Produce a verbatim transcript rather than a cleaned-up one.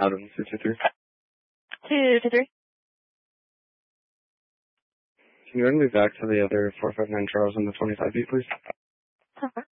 Adam, two two three. two two three. Can you bring me back to the other four five nine Charles on the twenty-five beat, please? Okay.